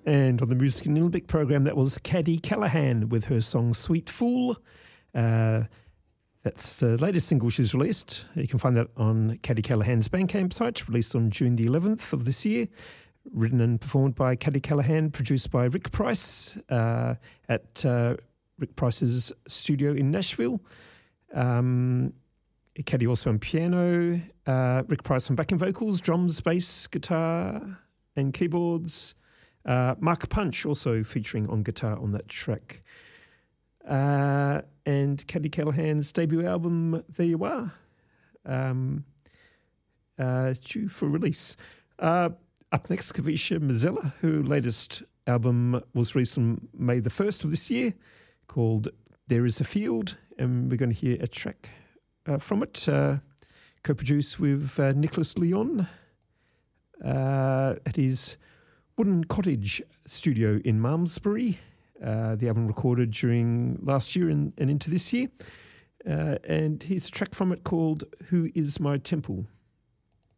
And on the Music in Nilbik program, that was Caddy Callahan with her song Sweet Fool. That's the latest single she's released. You can find that on Caddy Callahan's Bandcamp site, released on June the 11th of this year. Written and performed by Caddy Callahan, produced by Rick Price at Rick Price's studio in Nashville. Caddy also on piano, Rick Price on backing vocals, drums, bass, guitar and keyboards. Mark Punch also featuring on guitar on that track. And Caddy Callahan's debut album, There You Are, due for release. Up next, Kavisha Mazella, her latest album was released on May the 1st of this year, called There Is a Field, and we're going to hear a track from it, co-produced with Nicholas Leon at his Wooden Cottage studio in Malmesbury. The album recorded during last year and into this year. And here's a track from it called Who Is My Temple?